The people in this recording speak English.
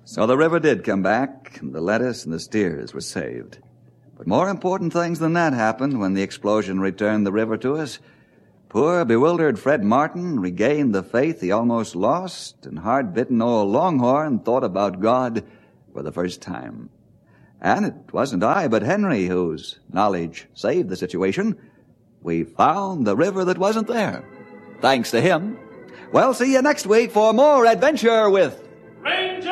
So the river did come back, and the lettuce and the steers were saved. But more important things than that happened when the explosion returned the river to us. Poor, bewildered Fred Martin regained the faith he almost lost, and hard-bitten old Longhorn thought about God for the first time. And it wasn't I, but Henry, whose knowledge saved the situation. We found the river that wasn't there. Thanks to him. Well, see you next week for more adventure with Ranger